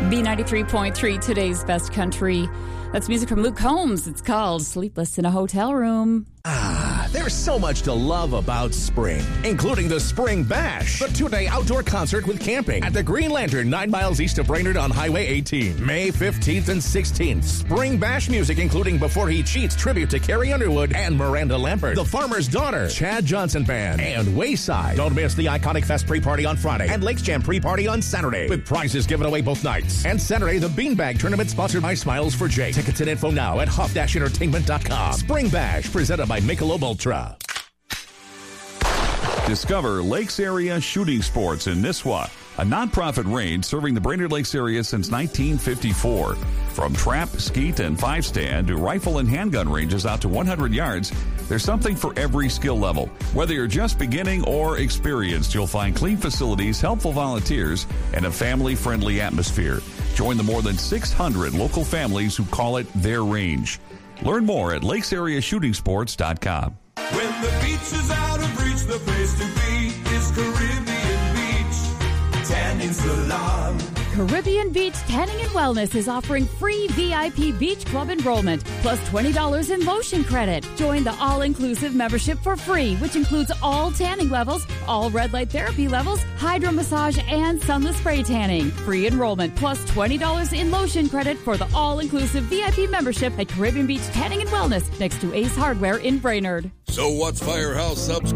B93.3, today's best country. That's music from Luke Combs. It's called Sleepless in a Hotel Room. There's so much to love about spring, including the Spring Bash, the 2-day outdoor concert with camping at the Green Lantern, 9 miles east of Brainerd on Highway 18. May 15th and 16th. Spring Bash music, including Before He Cheats, tribute to Carrie Underwood and Miranda Lambert, The Farmer's Daughter, Chad Johnson Band, and Wayside. Don't miss the Iconic Fest pre-party on Friday and Lakes Jam pre-party on Saturday, with prizes given away both nights. And Saturday, the Beanbag Tournament sponsored by Smiles for Jake. Tickets and info now at huff-entertainment.com. Spring Bash, presented by Michelob Ultra. Discover Lakes Area Shooting Sports in Nisswa, a nonprofit range serving the Brainerd Lakes area since 1954. From trap, skeet, and 5-stand to rifle and handgun ranges out to 100 yards, there's something for every skill level. Whether you're just beginning or experienced, you'll find clean facilities, helpful volunteers, and a family-friendly atmosphere. Join the more than 600 local families who call it their range. Learn more at lakesareashootingsports.com. When the beach is out of reach, the place to be is Caribbean Beach Tanning Salon. Caribbean Beach Tanning and Wellness is offering free VIP Beach Club enrollment, plus $20 in lotion credit. Join the all-inclusive membership for free, which includes all tanning levels, all red light therapy levels, hydro massage, and sunless spray tanning. Free enrollment, plus $20 in lotion credit for the all-inclusive VIP membership at Caribbean Beach Tanning and Wellness, next to Ace Hardware in Brainerd. So what's Firehouse Subs